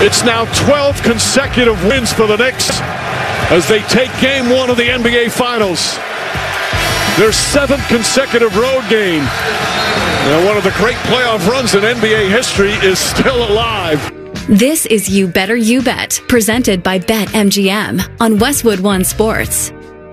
It's now 12 consecutive wins for the Knicks as they take game one of the NBA Finals. Their 7th consecutive road game. And one of the great playoff runs in NBA history is still alive. This is You Better You Bet, presented by BetMGM on Westwood One Sports.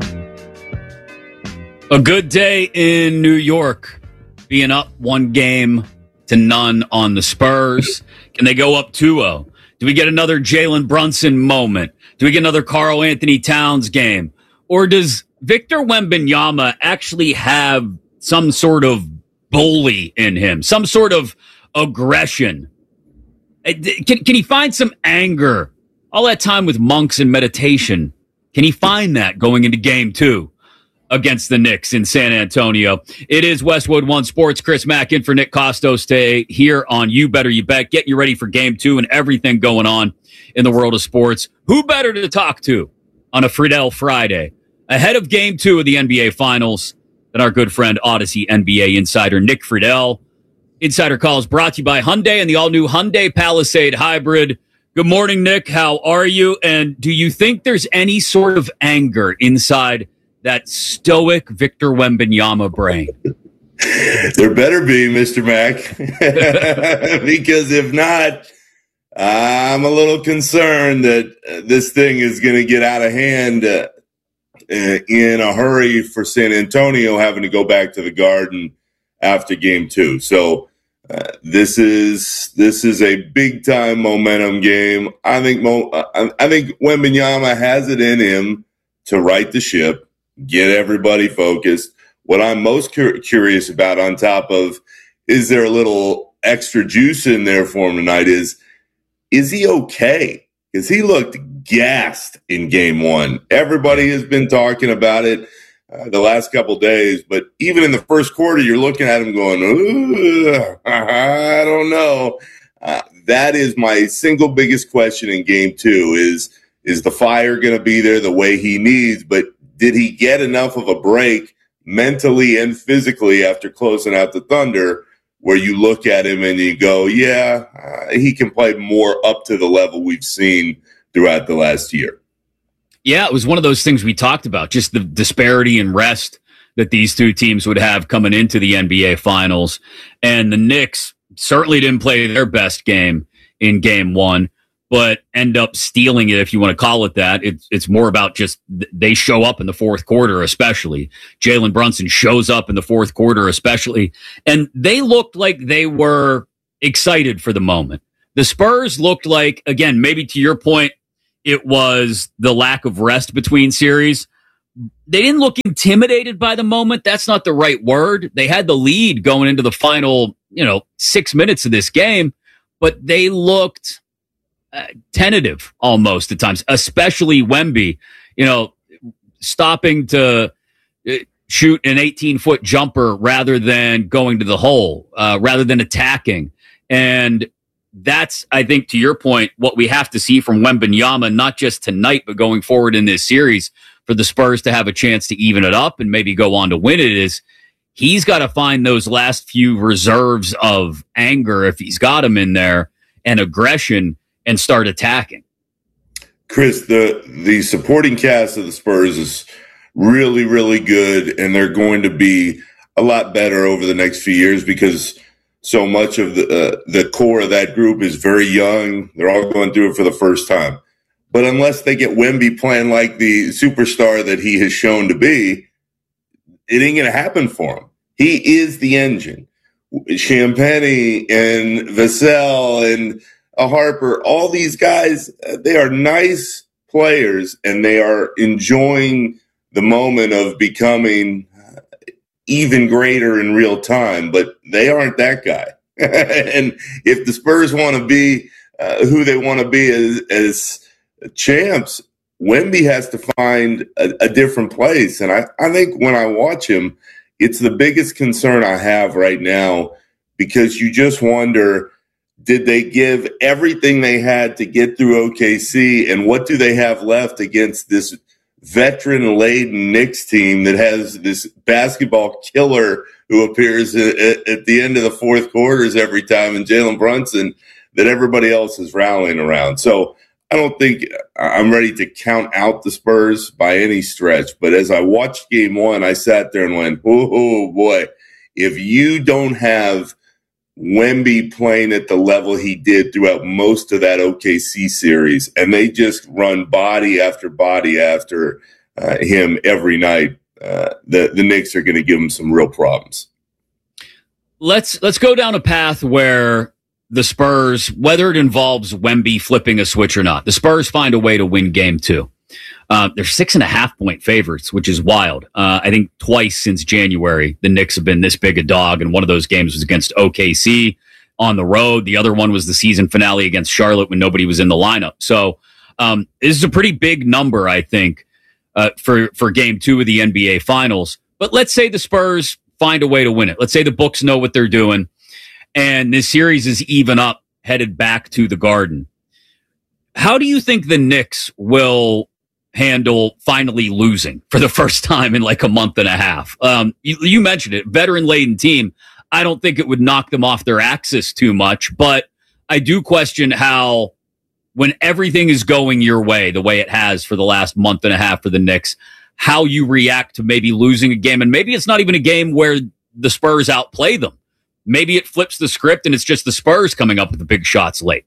A good day in New York, being up 1-0 on the Spurs. Can they go up 2-0? Do we get another Jalen Brunson moment? Do we get another Karl Anthony Towns game? Or does Victor Wembanyama actually have some sort of bully in him, some sort of aggression? Can he find some anger? All that time with monks and meditation, can he find that going into game 2 against the Knicks in San Antonio? It is Westwood One Sports. Chris Mack in for Nick Kostos today here on You Better You Bet, getting you ready for game 2 and everything going on in the world of sports. Who better to talk to on a Friedel Friday ahead of game 2 of the NBA Finals than our good friend Odyssey NBA insider Nick Friedel. Insider Calls brought to you by Hyundai and the all-new Hyundai Palisade Hybrid. Good morning, Nick. How are you? And do you think there's any sort of anger inside that stoic Victor Wembanyama brain? There better be, Mr. Mack. Because if not, I'm a little concerned that this thing is going to get out of hand in a hurry for San Antonio having to go back to the Garden after game 2. So this is a big time momentum game. I think Wembanyama has it in him to right the ship, get everybody focused. What I'm most curious about, on top of is there a little extra juice in there for him tonight, is he okay? Because he looked gassed in game 1. Everybody has been talking about it the last couple days, but even in the first quarter, you're looking at him going, I don't know. That is my single biggest question in game 2 is the fire going to be there the way he needs, but did he get enough of a break mentally and physically after closing out the Thunder where you look at him and you go, he can play more up to the level we've seen throughout the last year? Yeah, it was one of those things we talked about, just the disparity in rest that these two teams would have coming into the NBA Finals. And the Knicks certainly didn't play their best game in game 1, but end up stealing it, if you want to call it that. It's more about just they show up in the fourth quarter, especially. Jalen Brunson shows up in the fourth quarter, especially. And they looked like they were excited for the moment. The Spurs looked like, again, maybe to your point, it was the lack of rest between series. They didn't look intimidated by the moment. That's not the right word. They had the lead going into the final, 6 minutes of this game, but they looked tentative almost at times, especially Wemby, stopping to shoot an 18-foot jumper rather than going to the hole, rather than attacking. And that's, I think, to your point, what we have to see from Wembanyama, not just tonight, but going forward in this series for the Spurs to have a chance to even it up and maybe go on to win it, is he's got to find those last few reserves of anger, if he's got them in there, and aggression, and start attacking. Chris, the supporting cast of the Spurs is really, really good, and they're going to be a lot better over the next few years because so much of the core of that group is very young. They're all going through it for the first time. But unless they get Wemby playing like the superstar that he has shown to be, it ain't going to happen for him. He is the engine. Champagny and Vassell and Harper, all these guys, they are nice players, and they are enjoying the moment of becoming even greater in real time, but they aren't that guy. And if the Spurs want to be who they want to be as champs, Wemby has to find a different place. And I think when I watch him, it's the biggest concern I have right now, because you just wonder, did they give everything they had to get through OKC, and what do they have left against this veteran-laden Knicks team that has this basketball killer who appears at the end of the fourth quarters every time, and Jalen Brunson? that everybody else is rallying around. So I don't think I'm ready to count out the Spurs by any stretch. But as I watched game one, I sat there and went, oh, boy, if you don't have Wemby playing at the level he did throughout most of that OKC series, and they just run body after body after him every night, the Knicks are going to give him some real problems. Let's go down a path where the Spurs, whether it involves Wemby flipping a switch or not, the Spurs find a way to win game two. They're 6.5-point favorites, which is wild. I think twice since January, the Knicks have been this big a dog, and one of those games was against OKC on the road. The other one was the season finale against Charlotte when nobody was in the lineup. So this is a pretty big number, I think, for game two of the NBA Finals. But let's say the Spurs find a way to win it. Let's say the books know what they're doing, and this series is even up, headed back to the Garden. How do you think the Knicks will handle finally losing for the first time in like a month and a half? You mentioned it, veteran-laden team. I don't think it would knock them off their axis too much, but I do question how, when everything is going your way, the way it has for the last month and a half for the Knicks, how you react to maybe losing a game. And maybe it's not even a game where the Spurs outplay them. Maybe it flips the script and it's just the Spurs coming up with the big shots late.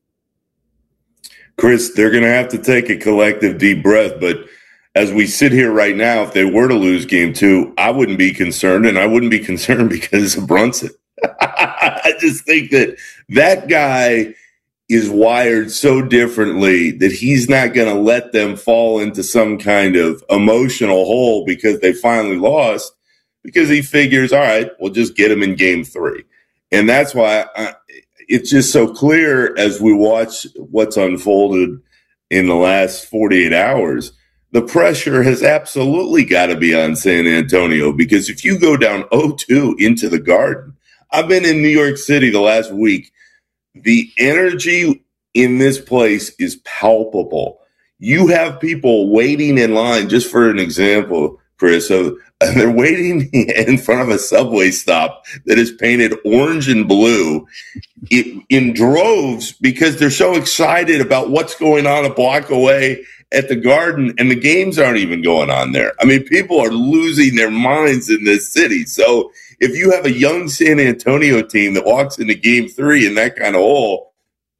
Chris, they're going to have to take a collective deep breath. But as we sit here right now, if they were to lose game two, I wouldn't be concerned. And I wouldn't be concerned because of Brunson. I just think that guy is wired so differently that he's not going to let them fall into some kind of emotional hole because they finally lost, because he figures, all right, we'll just get him in game three. And that's why it's just so clear as we watch what's unfolded in the last 48 hours, the pressure has absolutely got to be on San Antonio, because if you go down 0-2 into the Garden, I've been in New York City the last week. The energy in this place is palpable. You have people waiting in line, just for an example, Chris. So they're waiting in front of a subway stop that is painted orange and blue in droves because they're so excited about what's going on a block away at the Garden, and the games aren't even going on there. I mean, people are losing their minds in this city. So if you have a young San Antonio team that walks into game three in that kind of hole,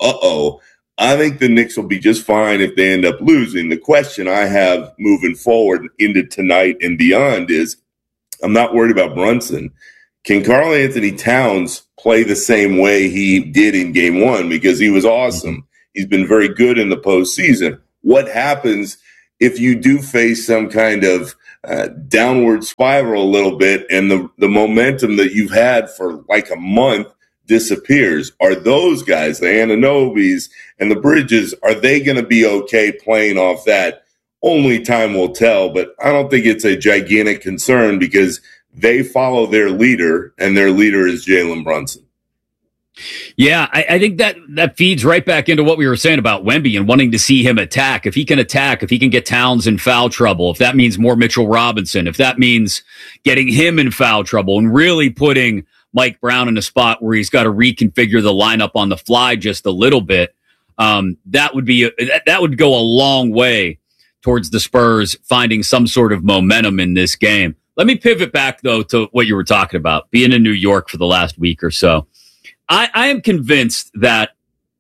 I think the Knicks will be just fine if they end up losing. The question I have moving forward into tonight and beyond is, I'm not worried about Brunson. Can Karl Anthony Towns play the same way he did in game one? Because he was awesome. He's been very good in the postseason. What happens if you do face some kind of downward spiral a little bit and the momentum that you've had for like a month disappears? Are those guys, the Anunobys and the Bridges, are they going to be okay playing off that? Only time will tell, but I don't think it's a gigantic concern because they follow their leader, and their leader is Jalen Brunson. Yeah, I think that feeds right back into what we were saying about Wemby and wanting to see him attack. If he can attack, if he can get Towns in foul trouble, if that means more Mitchell Robinson, if that means getting him in foul trouble and really putting Mike Brown in a spot where he's got to reconfigure the lineup on the fly just a little bit, that would go a long way towards the Spurs finding some sort of momentum in this game. Let me pivot back, though, to what you were talking about, being in New York for the last week or so. I am convinced that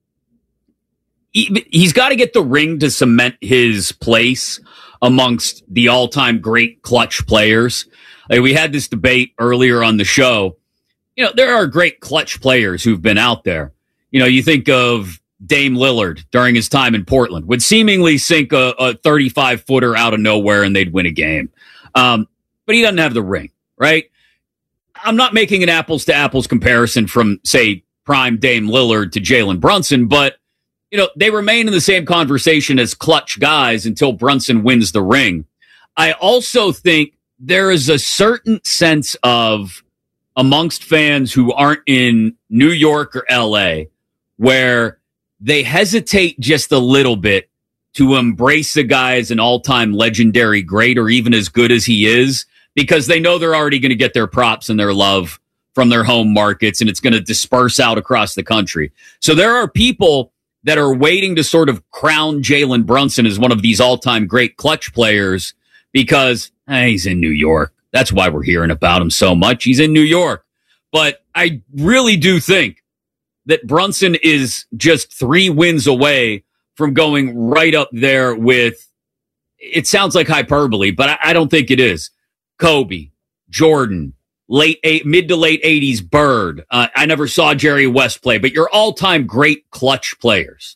he's got to get the ring to cement his place amongst the all-time great clutch players. Like, we had this debate earlier on the show. You know, there are great clutch players who've been out there. You know, you think of Dame Lillard during his time in Portland, would seemingly sink a 35-footer out of nowhere and they'd win a game. But he doesn't have the ring, right? I'm not making an apples-to-apples comparison from, say, prime Dame Lillard to Jalen Brunson, but, you know, they remain in the same conversation as clutch guys until Brunson wins the ring. I also think there is a certain sense of, amongst fans who aren't in New York or LA, where they hesitate just a little bit to embrace the guy as an all-time legendary great or even as good as he is, because they know they're already going to get their props and their love from their home markets, and it's going to disperse out across the country. So there are people that are waiting to sort of crown Jalen Brunson as one of these all-time great clutch players because he's in New York. That's why we're hearing about him so much. He's in New York. But I really do think that Brunson is just 3 wins away from going right up there with, it sounds like hyperbole, but I don't think it is, Kobe, Jordan, mid to late 80s Bird. I never saw Jerry West play, but your all-time great clutch players.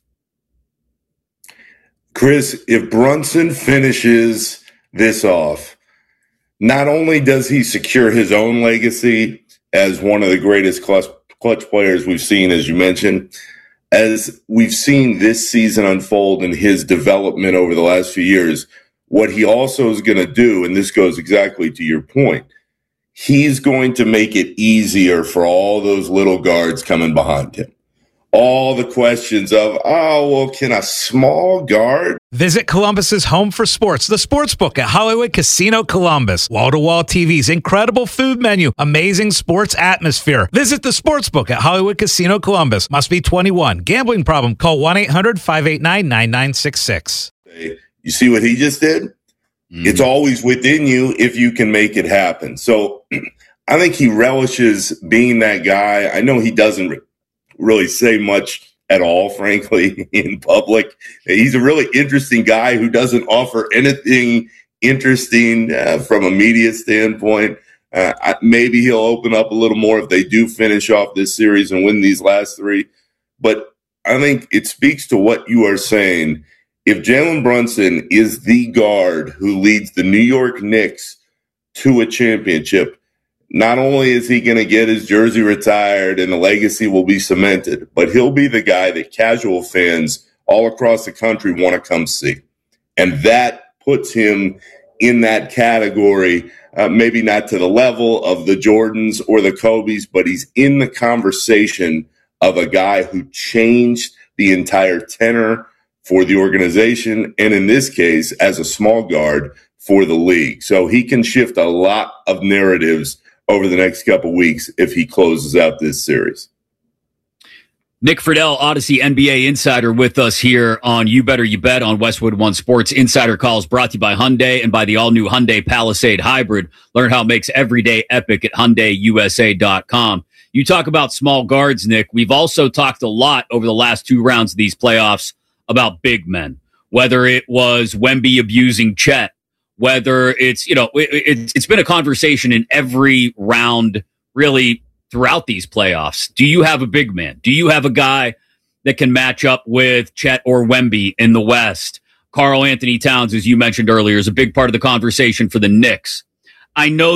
Chris, if Brunson finishes this off, not only does he secure his own legacy as one of the greatest clutch players we've seen, as you mentioned, as we've seen this season unfold in his development over the last few years, what he also is going to do, and this goes exactly to your point, he's going to make it easier for all those little guards coming behind him. All the questions of, oh, well, can a small guard? Visit Columbus's home for sports, the Sportsbook at Hollywood Casino Columbus. Wall-to-wall TVs, incredible food menu, amazing sports atmosphere. Visit the Sportsbook at Hollywood Casino Columbus. Must be 21. Gambling problem? Call 1-800-589-9966. You see what he just did? It's always within you if you can make it happen. So I think he relishes being that guy. I know he doesn't really say much at all, frankly, in public. He's a really interesting guy who doesn't offer anything interesting from a media standpoint. Maybe he'll open up a little more if they do finish off this series and win these last 3. But I think it speaks to what you are saying. If Jalen Brunson is the guard who leads the New York Knicks to a championship, not only is he going to get his jersey retired and the legacy will be cemented, but he'll be the guy that casual fans all across the country want to come see. And that puts him in that category, maybe not to the level of the Jordans or the Kobes, but he's in the conversation of a guy who changed the entire tenor for the organization, and in this case, as a small guard for the league. So he can shift a lot of narratives over the next couple of weeks if he closes out this series. Nick Friedel, Odyssey NBA Insider, with us here on You Better You Bet on Westwood One Sports. Insider calls brought to you by Hyundai and by the all-new Hyundai Palisade Hybrid. Learn how it makes every day epic at HyundaiUSA.com. You talk about small guards, Nick. We've also talked a lot over the last 2 rounds of these playoffs about big men, whether it was Wemby abusing Chet, whether it's, it's been a conversation in every round, really, throughout these playoffs. Do you have a big man? Do you have a guy that can match up with Chet or Wemby in the West? Karl Anthony Towns, as you mentioned earlier, is a big part of the conversation for the Knicks. I know